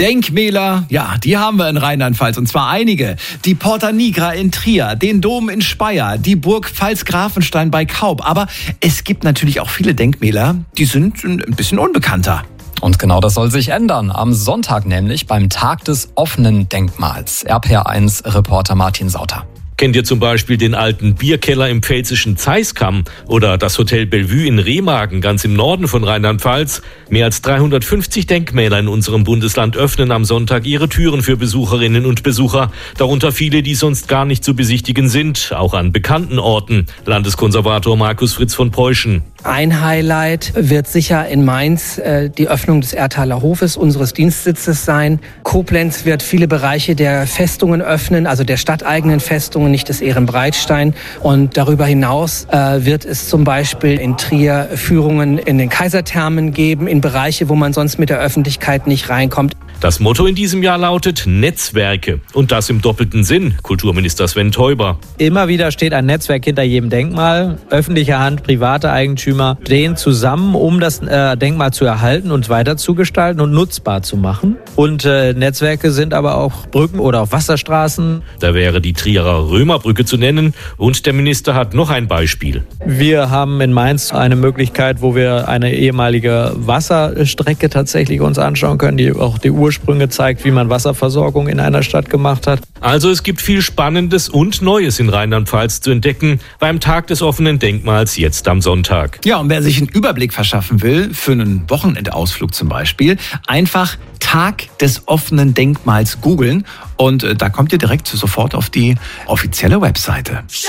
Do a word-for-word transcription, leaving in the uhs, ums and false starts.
Denkmäler, ja, die haben wir in Rheinland-Pfalz und zwar einige. Die Porta Nigra in Trier, den Dom in Speyer, die Burg Pfalz-Grafenstein bei Kaub. Aber es gibt natürlich auch viele Denkmäler, die sind ein bisschen unbekannter. Und genau das soll sich ändern. Am Sonntag nämlich beim Tag des offenen Denkmals. R P R eins Reporter Martin Sauter. Kennt ihr zum Beispiel den alten Bierkeller im pfälzischen Zeiskam oder das Hotel Bellevue in Remagen, ganz im Norden von Rheinland-Pfalz? Mehr als dreihundertfünfzig Denkmäler in unserem Bundesland öffnen am Sonntag ihre Türen für Besucherinnen und Besucher. Darunter viele, die sonst gar nicht zu besichtigen sind, auch an bekannten Orten. Landeskonservator Markus Fritz von Preußen. Ein Highlight wird sicher in Mainz äh, die Öffnung des Erthaler Hofes, unseres Dienstsitzes sein. Koblenz wird viele Bereiche der Festungen öffnen, also der stadteigenen Festungen, nicht des Ehrenbreitstein. Und darüber hinaus äh, wird es zum Beispiel in Trier Führungen in den Kaiserthermen geben, in Bereiche, wo man sonst mit der Öffentlichkeit nicht reinkommt. Das Motto in diesem Jahr lautet Netzwerke. Und das im doppelten Sinn, Kulturminister Sven Teuber. Immer wieder steht ein Netzwerk hinter jedem Denkmal. Öffentliche Hand, private Eigentümer stehen zusammen, um das äh, Denkmal zu erhalten und weiter zu gestalten und nutzbar zu machen. Und äh, Netzwerke sind aber auch Brücken oder auch Wasserstraßen. Da wäre die Trierer Römerbrücke zu nennen. Und der Minister hat noch ein Beispiel. Wir haben in Mainz eine Möglichkeit, wo wir eine ehemalige Wasserstrecke tatsächlich uns anschauen können, die auch die Ursprünge zeigt, wie man Wasserversorgung in einer Stadt gemacht hat. Also es gibt viel Spannendes und Neues in Rheinland-Pfalz zu entdecken beim Tag des offenen Denkmals jetzt am Sonntag. Ja, und wer sich einen Überblick verschaffen will, für einen Wochenendausflug zum Beispiel, einfach Tag des offenen Denkmals googeln und äh, da kommt ihr direkt sofort auf die offizielle Webseite.